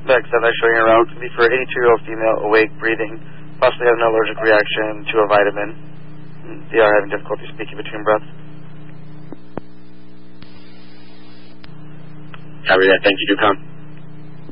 Bex that I'm showing around can be for 82-year-old female, awake, breathing, possibly having an allergic reaction to a vitamin. They are having difficulty speaking between breaths. Copy that. Thank you. Do come.